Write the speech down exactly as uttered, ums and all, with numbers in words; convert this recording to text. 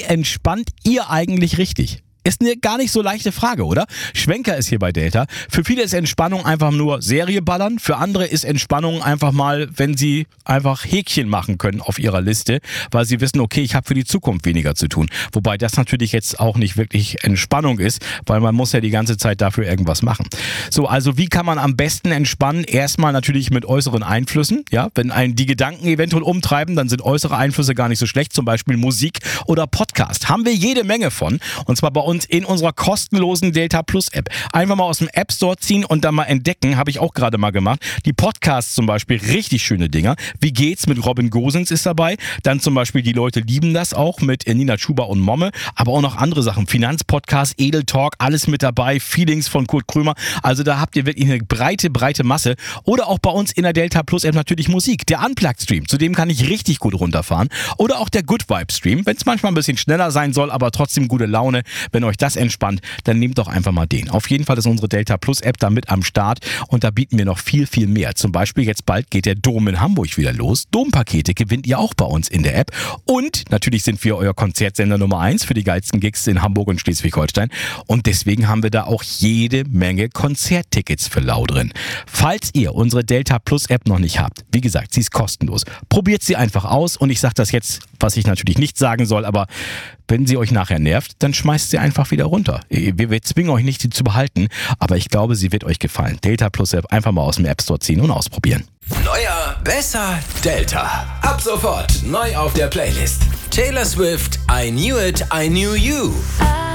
entspannt ihr eigentlich richtig? Ist eine gar nicht so leichte Frage, oder? Schwenker ist hier bei Delta. Für viele ist Entspannung einfach nur Serie ballern. Für andere ist Entspannung einfach mal, wenn sie einfach Häkchen machen können auf ihrer Liste, weil sie wissen, okay, ich habe für die Zukunft weniger zu tun. Wobei das natürlich jetzt auch nicht wirklich Entspannung ist, weil man muss ja die ganze Zeit dafür irgendwas machen. So, also wie kann man am besten entspannen? Erstmal natürlich mit äußeren Einflüssen. Ja, wenn einen die Gedanken eventuell umtreiben, dann sind äußere Einflüsse gar nicht so schlecht. Zum Beispiel Musik oder Podcast. Haben wir jede Menge von. Und zwar bei uns in unserer kostenlosen Delta Plus App. Einfach mal aus dem App Store ziehen und dann mal entdecken, habe ich auch gerade mal gemacht. Die Podcasts zum Beispiel, richtig schöne Dinger. Wie geht's mit Robin Gosens ist dabei. Dann zum Beispiel Die Leute lieben das auch mit Nina Schuber und Momme. Aber auch noch andere Sachen. Finanzpodcast, Edel Talk, alles mit dabei. Feelings von Kurt Krömer. Also da habt ihr wirklich eine breite, breite Masse. Oder auch bei uns in der Delta Plus App natürlich Musik. Der Unplugged Stream, zu dem kann ich richtig gut runterfahren. Oder auch der Good Vibe Stream, wenn es manchmal ein bisschen schneller sein soll, aber trotzdem gute Laune. Wenn euch das entspannt, dann nehmt doch einfach mal den. Auf jeden Fall ist unsere Delta Plus App da mit am Start und da bieten wir noch viel, viel mehr. Zum Beispiel jetzt bald geht der Dom in Hamburg wieder los. Dompakete gewinnt ihr auch bei uns in der App. Und natürlich sind wir euer Konzertsender Nummer eins für die geilsten Gigs in Hamburg und Schleswig-Holstein. Und deswegen haben wir da auch jede Menge Konzerttickets für lau drin. Falls ihr unsere Delta Plus App noch nicht habt, wie gesagt, sie ist kostenlos. Probiert sie einfach aus und ich sage das jetzt, was ich natürlich nicht sagen soll, aber wenn sie euch nachher nervt, dann schmeißt sie einfach wieder runter. Wir, wir zwingen euch nicht, sie zu behalten, aber ich glaube, sie wird euch gefallen. Delta Plus App einfach mal aus dem App Store ziehen und ausprobieren. Neuer, besser, Delta. Ab sofort neu auf der Playlist. Taylor Swift, I Knew It, I Knew You.